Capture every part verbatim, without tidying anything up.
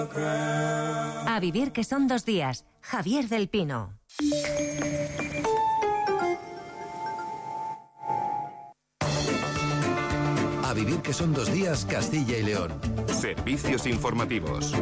A vivir que son dos días. Javier del Pino. A vivir que son dos días, Castilla y León. Servicios informativos.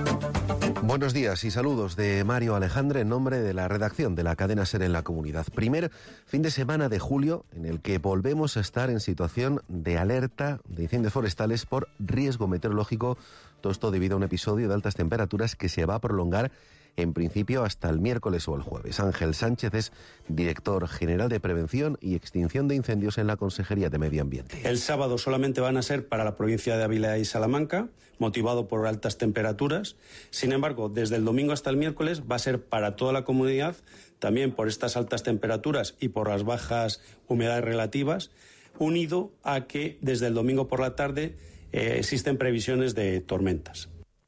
Buenos días y saludos de Mario Alejandre en nombre de la redacción de la cadena SER en la comunidad. Primer fin de semana de julio en el que volvemos a estar en situación de alerta de incendios forestales por riesgo meteorológico. Todo esto debido a un episodio de altas temperaturas que se va a prolongar en principio hasta el miércoles o el jueves. Ángel Sánchez es director general de Prevención y Extinción de Incendios en la Consejería de Medio Ambiente. El sábado solamente van a ser para la provincia de Ávila y Salamanca, motivado por altas temperaturas. Sin embargo, desde el domingo hasta el miércoles va a ser para toda la comunidad, también por estas altas temperaturas y por las bajas humedades relativas, unido a que desde el domingo por la tarde eh, existen previsiones de tormentas.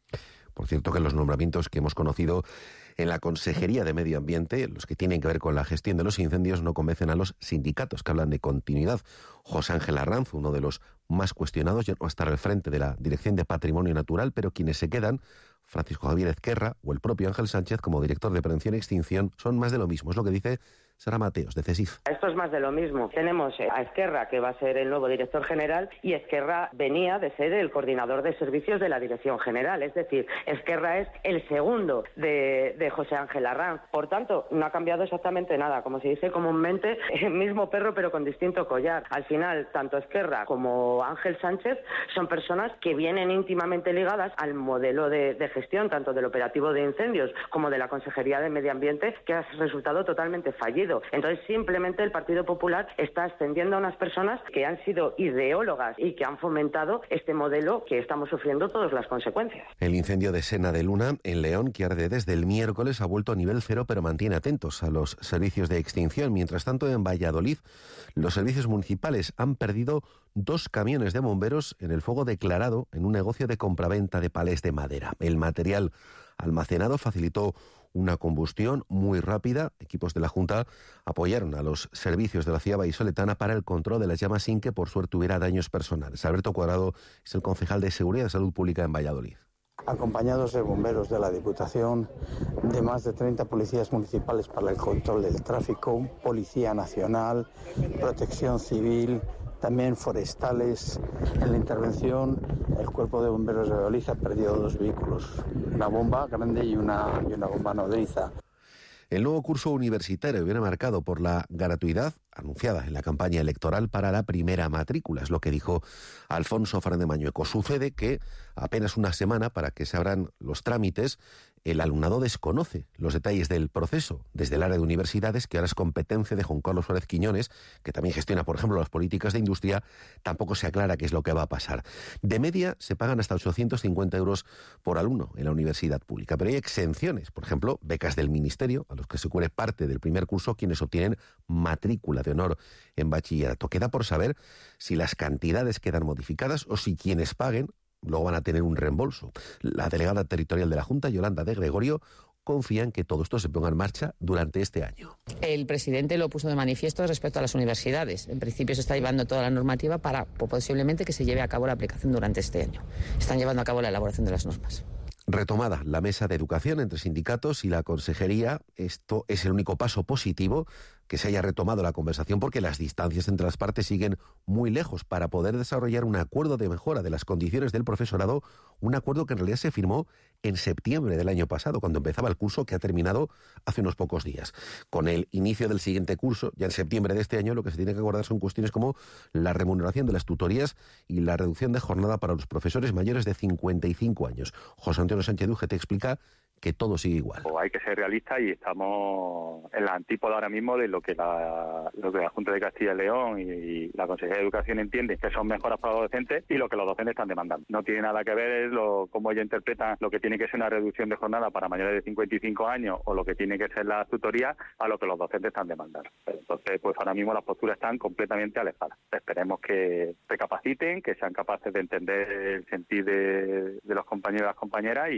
Por cierto, que los nombramientos que hemos conocido en la Consejería de Medio Ambiente, los que tienen que ver con la gestión de los incendios, no convencen a los sindicatos que hablan de continuidad. José Ángel Arranz, uno de los más cuestionados, ya no va a estar al frente de la Dirección de Patrimonio Natural, pero quienes se quedan, Francisco Javier Ezquerra o el propio Ángel Sánchez, como director de Prevención y Extinción, son más de lo mismo. Es lo que dice Sara Mateos, de CESIF. Esto es más de lo mismo. Tenemos a Ezquerra, que va a ser el nuevo director general, y Ezquerra venía de ser el coordinador de servicios de la Dirección General. Es decir, Ezquerra es el segundo de, de José Ángel Arranz. Por tanto, no ha cambiado exactamente nada. Como se dice comúnmente, el mismo perro pero con distinto collar. Al final, tanto Ezquerra como Ángel Sánchez son personas que vienen íntimamente ligadas al modelo de, de gestión, tanto del operativo de incendios como de la Consejería de Medio Ambiente, que ha resultado totalmente fallido. Entonces, simplemente el Partido Popular está ascendiendo a unas personas que han sido ideólogas y que han fomentado este modelo que estamos sufriendo todas las consecuencias. El incendio de Sena de Luna, en León, que arde desde el miércoles, ha vuelto a nivel cero, pero mantiene atentos a los servicios de extinción. Mientras tanto, en Valladolid, los servicios municipales han perdido dos camiones de bomberos en el fuego declarado en un negocio de compraventa de palés de madera. El material almacenado facilitó una combustión muy rápida. Equipos de la Junta apoyaron a los servicios de la ciudad vallisoletana para el control de las llamas sin que por suerte hubiera daños personales. Alberto Cuadrado es el concejal de Seguridad y Salud Pública en Valladolid. Acompañados de bomberos de la Diputación, de más de treinta policías municipales para el control del tráfico, Policía Nacional, Protección Civil, también forestales. En la intervención, el Cuerpo de Bomberos de Valladolid ha perdido dos vehículos, una bomba grande y una, y una bomba nodriza. El nuevo curso universitario viene marcado por la gratuidad anunciada en la campaña electoral para la primera matrícula, es lo que dijo Alfonso Fernández Mañueco. Sucede que apenas una semana para que se abran los trámites, el alumnado desconoce los detalles del proceso desde el área de universidades, que ahora es competencia de Juan Carlos Suárez Quiñones, que también gestiona, por ejemplo, las políticas de industria. Tampoco se aclara qué es lo que va a pasar. De media se pagan hasta ochocientos cincuenta euros por alumno en la universidad pública, pero hay exenciones, por ejemplo, becas del Ministerio, a los que se cubre parte del primer curso quienes obtienen matrícula de honor en bachillerato. Queda por saber si las cantidades quedan modificadas o si quienes paguen luego van a tener un reembolso. La delegada territorial de la Junta, Yolanda de Gregorio, confía en que todo esto se ponga en marcha durante este año. El presidente lo puso de manifiesto respecto a las universidades. En principio se está llevando toda la normativa para posiblemente que se lleve a cabo la aplicación durante este año. Están llevando a cabo la elaboración de las normas. Retomada la mesa de educación entre sindicatos y la consejería, esto es el único paso positivo que se haya retomado la conversación, porque las distancias entre las partes siguen muy lejos para poder desarrollar un acuerdo de mejora de las condiciones del profesorado, un acuerdo que en realidad se firmó en septiembre del año pasado, cuando empezaba el curso, que ha terminado hace unos pocos días. Con el inicio del siguiente curso, ya en septiembre de este año, lo que se tiene que acordar son cuestiones como la remuneración de las tutorías y la reducción de jornada para los profesores mayores de cincuenta y cinco años. José Antonio Sánchez de U G T explica que todo sigue igual. Hay que ser realistas y estamos en la antípoda ahora mismo de lo que la, lo que la Junta de Castilla y León y la Consejería de Educación entiende que son mejoras para los docentes y lo que los docentes están demandando. No tiene nada que ver lo, cómo ellos interpretan lo que tiene que ser una reducción de jornada para mayores de cincuenta y cinco años o lo que tiene que ser la tutoría a lo que los docentes están demandando. Entonces, pues ahora mismo las posturas están completamente alejadas. Esperemos que recapaciten, que sean capaces de entender el sentir de, de los compañeros y las compañeras y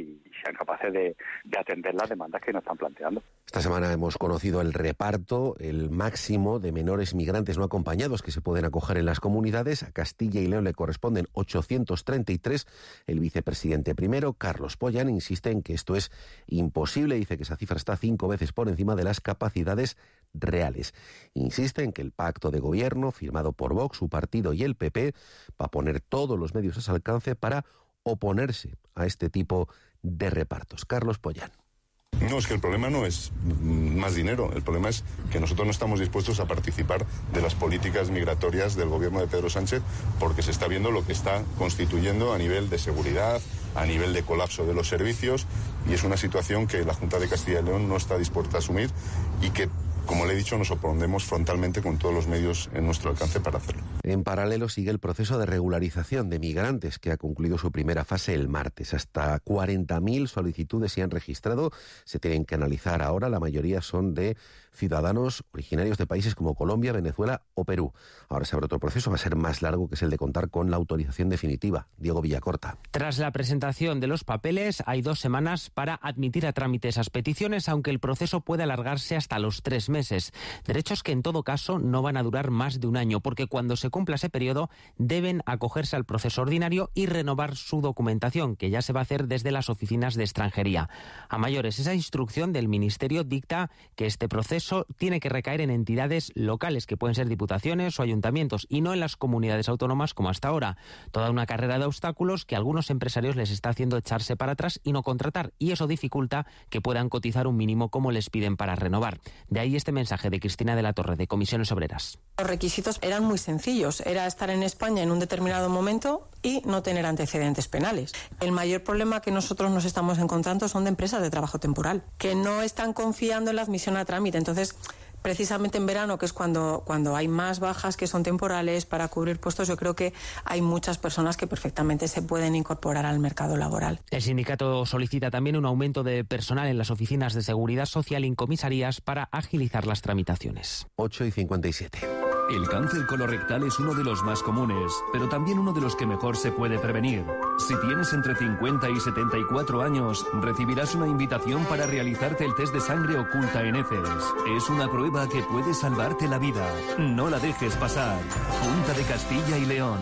sean capaces de, de atender las demandas que nos están planteando. Esta semana hemos conocido el reparto, el máximo de menores migrantes no acompañados que se pueden acoger en las comunidades. A Castilla y León le corresponden ochocientos treinta y tres. El vicepresidente primero, Carlos Pollán, insiste en que esto es imposible. Dice que esa cifra está cinco veces por encima de las capacidades reales. Insiste en que el pacto de gobierno firmado por Vox, su partido y el P P va a poner todos los medios a su alcance para oponerse a este tipo de repartos. Carlos Pollán. No, es que el problema no es más dinero, el problema es que nosotros no estamos dispuestos a participar de las políticas migratorias del gobierno de Pedro Sánchez porque se está viendo lo que está constituyendo a nivel de seguridad, a nivel de colapso de los servicios, y es una situación que la Junta de Castilla y León no está dispuesta a asumir y que, como le he dicho, nos opondremos frontalmente con todos los medios en nuestro alcance para hacerlo. En paralelo sigue el proceso de regularización de migrantes que ha concluido su primera fase el martes. Hasta cuarenta mil solicitudes se han registrado. Se tienen que analizar ahora. La mayoría son de ciudadanos originarios de países como Colombia, Venezuela o Perú. Ahora se abre otro proceso, va a ser más largo, que es el de contar con la autorización definitiva. Diego Villacorta. Tras la presentación de los papeles, hay dos semanas para admitir a trámite esas peticiones, aunque el proceso puede alargarse hasta los tres meses. Derechos que en todo caso no van a durar más de un año, porque cuando se cumpla ese periodo deben acogerse al proceso ordinario y renovar su documentación, que ya se va a hacer desde las oficinas de extranjería. A mayores, esa instrucción del Ministerio dicta que este proceso tiene que recaer en entidades locales, que pueden ser diputaciones o ayuntamientos, y no en las comunidades autónomas como hasta ahora. Toda una carrera de obstáculos que a algunos empresarios les está haciendo echarse para atrás y no contratar, y eso dificulta que puedan cotizar un mínimo como les piden para renovar. De ahí este mensaje de Cristina de la Torre, de Comisiones Obreras. Los requisitos eran muy sencillos, era estar en España en un determinado momento y no tener antecedentes penales. El mayor problema que nosotros nos estamos encontrando son de empresas de trabajo temporal, que no están confiando en la admisión a trámite. Entonces, precisamente en verano, que es cuando, cuando hay más bajas que son temporales para cubrir puestos, yo creo que hay muchas personas que perfectamente se pueden incorporar al mercado laboral. El sindicato solicita también un aumento de personal en las oficinas de seguridad social y en comisarías para agilizar las tramitaciones. ocho y cincuenta y siete. El cáncer colorectal es uno de los más comunes, pero también uno de los que mejor se puede prevenir. Si tienes entre cincuenta y setenta y cuatro años, recibirás una invitación para realizarte el test de sangre oculta en heces. Es una prueba que puede salvarte la vida. No la dejes pasar. Junta de Castilla y León.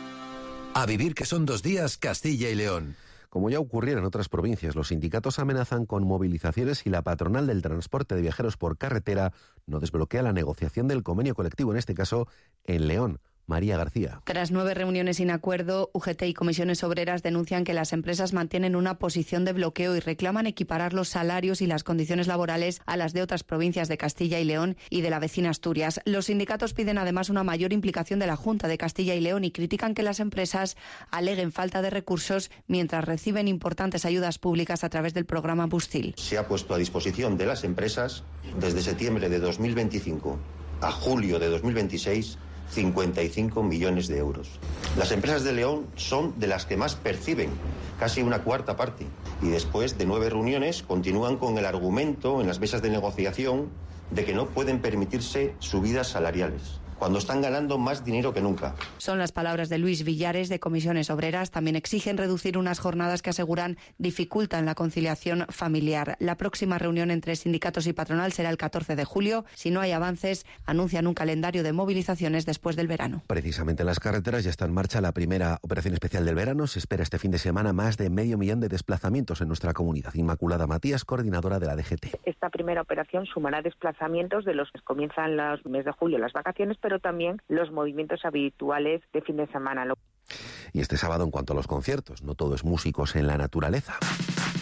A vivir que son dos días, Castilla y León. Como ya ocurriera en otras provincias, los sindicatos amenazan con movilizaciones si la patronal del transporte de viajeros por carretera no desbloquea la negociación del convenio colectivo, en este caso en León. María García. Tras nueve reuniones sin acuerdo, U G T y Comisiones Obreras denuncian que las empresas mantienen una posición de bloqueo y reclaman equiparar los salarios y las condiciones laborales a las de otras provincias de Castilla y León y de la vecina Asturias. Los sindicatos piden además una mayor implicación de la Junta de Castilla y León y critican que las empresas aleguen falta de recursos mientras reciben importantes ayudas públicas a través del programa Buscil. Se ha puesto a disposición de las empresas desde septiembre de dos mil veinticinco a julio de dos mil veintiséis cincuenta y cinco millones de euros. Las empresas de León son de las que más perciben, casi una cuarta parte. Y después de nueve reuniones continúan con el argumento en las mesas de negociación de que no pueden permitirse subidas salariales, cuando están ganando más dinero que nunca. Son las palabras de Luis Villares, de Comisiones Obreras. También exigen reducir unas jornadas que aseguran dificultan la conciliación familiar. La próxima reunión entre sindicatos y patronal será el catorce de julio. Si no hay avances, anuncian un calendario de movilizaciones después del verano. Precisamente en las carreteras ya está en marcha la primera operación especial del verano. Se espera este fin de semana más de medio millón de desplazamientos en nuestra comunidad. Inmaculada Matías, coordinadora de la D G T. Esta primera operación sumará desplazamientos de los que comienzan los meses de julio, las vacaciones, pero también los movimientos habituales de fin de semana. Y este sábado, en cuanto a los conciertos, no todo es músicos en la naturaleza.